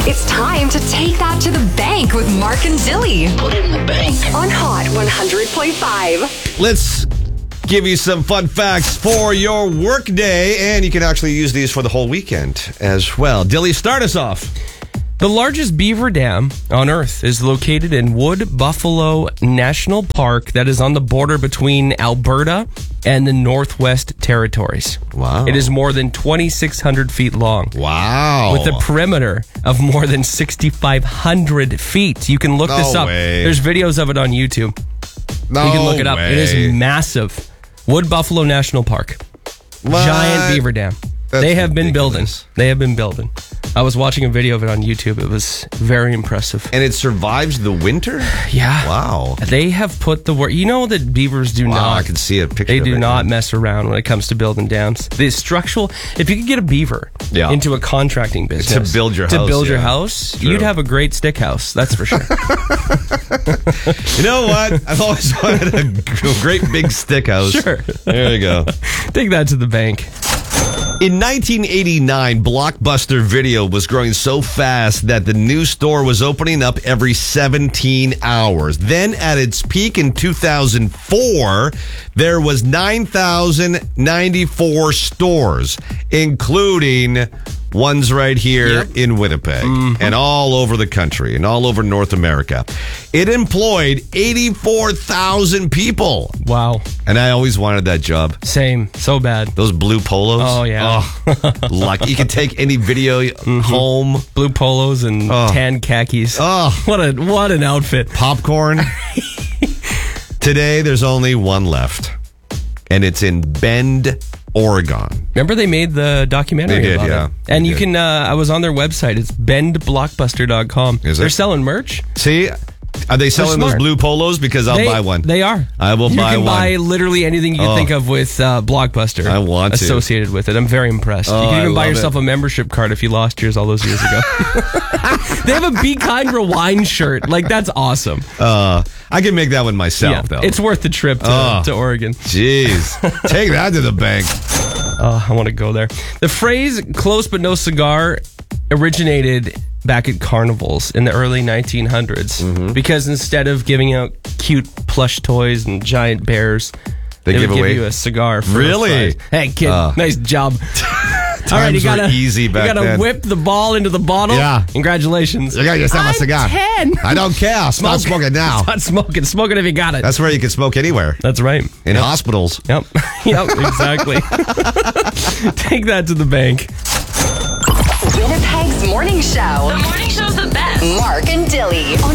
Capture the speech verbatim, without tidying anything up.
It's time to take that to the bank with Mark and Dilly. Put it in the bank. On Hot one hundred point five. Let's give you some fun facts for your work day, and you can actually use these for the whole weekend as well. Dilly, start us off. The largest beaver dam on Earth is located in Wood Buffalo National Park that is on the border between Alberta and the Northwest Territories. Wow. It is more than twenty-six hundred feet long. Wow. With a perimeter of more than sixty-five hundred feet. You can look No this up. way. There's videos of it on YouTube. No You can look it up. way. It is massive. Wood Buffalo National Park. What? Giant beaver dam. That's they have been building. ridiculous. They have been building. I was watching a video of it on YouTube. It was very impressive. And it survives the winter? Yeah. Wow. They have put the work. You know that beavers do Wow, not. I can see a picture They of do it. not mess around when it comes to building dams. The structural. If you could get a beaver Yeah. into a contracting business To build your to house, build your yeah. house, True. you'd have a great stick house. That's for sure. You know what? I've always wanted a g- great big stick house. Sure. There you go. Take that to the bank. In nineteen eighty-nine, Blockbuster Video was growing so fast that the new store was opening up every seventeen hours. Then at its peak in two thousand four, there was nine thousand ninety-four stores, including ones right here Yep. in Winnipeg and all over the country and all over North America. It employed eighty-four thousand people. Wow. And I always wanted that job. Same. So bad. Those blue polos. Oh, yeah. Oh, lucky. You can take any video home. Blue polos and Oh. tan khakis. Oh, What a what an outfit. popcorn. Today, there's only one left. And it's in Bend, Oregon. Remember they made the documentary They did, about yeah. it? And They you did. can, uh, I was on their website. It's bend blockbuster dot com. Is They're it? selling merch. See? Are they selling those smart. blue polos? Because I'll they, buy one. They are. I will you buy can one. buy literally anything you can Oh. think of with uh, Blockbuster. I want to. associated with it. I'm very impressed. Oh, you can I even buy love yourself it. a membership card if you lost yours all those years ago. They have a Be Kind Rewind shirt. Like, that's awesome. Uh, I can make that one myself, Yeah, though. it's worth the trip to, Oh. to Oregon. Jeez. Take that to the bank. Oh, I want to go there. The phrase "close but no cigar" originated back at carnivals in the early nineteen hundreds Mm-hmm. because instead of giving out cute plush toys and giant bears, They they, give would away- give you a cigar. For Really? a prize. Hey, kid, Oh. nice job. All right, you Times were gotta easy back you gotta then. whip the ball into the bottle. Yeah. Congratulations. You got yourself a I'm cigar. ten. I don't care. Stop smoking now. Stop smoking. Smoking if you got it. That's where you can smoke anywhere. That's right. In hospitals. Yep. Yep. Exactly. Take that to the bank. Winnipeg's morning show. The morning show's the best. Mark and Dilly on